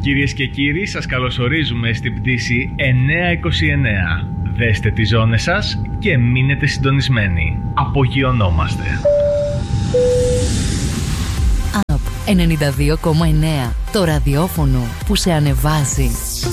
Κυρίες και κύριοι, σας καλωσορίζουμε στην πτήση 929. Δέστε τις ζώνες σας και μείνετε συντονισμένοι. Απογειωνόμαστε. 92,9. Το ραδιόφωνο που σε ανεβάζει.